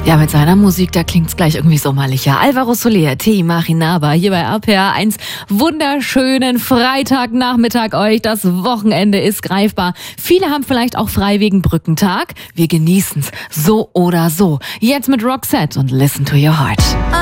Ja, mit seiner Musik, da klingt's gleich irgendwie sommerlicher. Alvaro Soler, Team Machinaba, hier bei RPR1. Wunderschönen Freitagnachmittag euch. Das Wochenende ist greifbar. Viele haben vielleicht auch frei wegen Brückentag. Wir genießen's so oder so. Jetzt mit Roxette und Listen to Your Heart.